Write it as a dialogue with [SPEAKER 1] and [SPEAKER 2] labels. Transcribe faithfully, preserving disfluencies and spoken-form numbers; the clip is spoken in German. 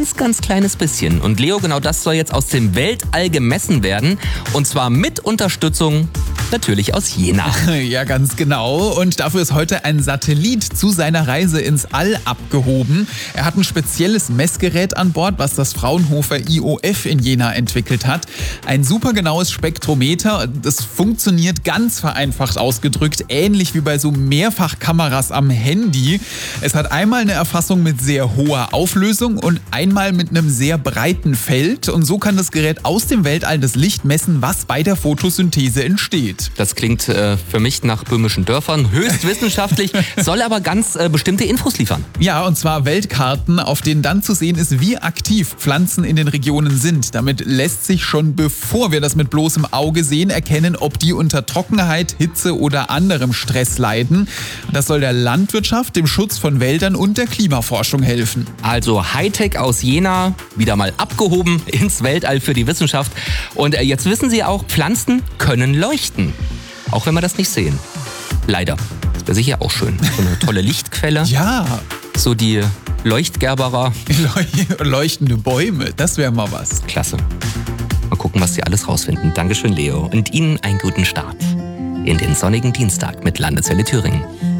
[SPEAKER 1] ganz, ganz kleines bisschen. Und Leo, genau das soll jetzt aus dem Weltall gemessen werden. Und zwar mit Unterstützung natürlich aus Jena.
[SPEAKER 2] Ja, ganz genau. Und dafür ist heute ein Satellit zu seiner Reise ins All abgehoben. Er hat ein spezielles Messgerät an Bord, was das Fraunhofer I O F in Jena entwickelt hat. Ein supergenaues Spektrometer. Das funktioniert ganz vereinfacht ausgedrückt, ähnlich wie bei so Mehrfachkameras am Handy. Es hat einmal eine Erfassung mit sehr hoher Auflösung und einmal mit einem sehr breiten Feld. Und so kann das Gerät aus dem Weltall das Licht messen, was bei der Photosynthese entsteht.
[SPEAKER 1] Das klingt äh, für mich nach böhmischen Dörfern, höchst wissenschaftlich, soll aber ganz äh, bestimmte Infos liefern.
[SPEAKER 2] Ja, und zwar Weltkarten, auf denen dann zu sehen ist, wie aktiv Pflanzen in den Regionen sind. Damit lässt sich schon, bevor wir das mit bloßem Auge sehen, erkennen, ob die unter Trockenheit, Hitze oder anderem Stress leiden. Das soll der Landwirtschaft, dem Schutz von Wäldern und der Klimaforschung helfen.
[SPEAKER 1] Also Hightech aus Jena, wieder mal abgehoben ins Weltall für die Wissenschaft. Und äh, jetzt wissen Sie auch, Pflanzen können leuchten. Auch wenn wir das nicht sehen. Leider. Das wäre sicher auch schön. So eine tolle Lichtquelle.
[SPEAKER 2] Ja.
[SPEAKER 1] So die Leuchtgerberer.
[SPEAKER 2] Leuchtende Bäume, das wäre mal was.
[SPEAKER 1] Klasse. Mal gucken, was Sie alles rausfinden. Dankeschön, Leo. Und Ihnen einen guten Start in den sonnigen Dienstag mit Landeswelle Thüringen.